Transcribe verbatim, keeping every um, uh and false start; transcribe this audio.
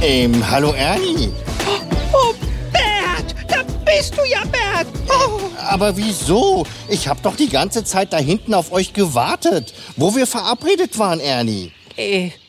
Ähm, hallo Ernie. Oh, Bert, da bist du ja, Bert. Oh. Aber wieso? Ich hab doch die ganze Zeit da hinten auf euch gewartet, wo wir verabredet waren, Ernie. Äh,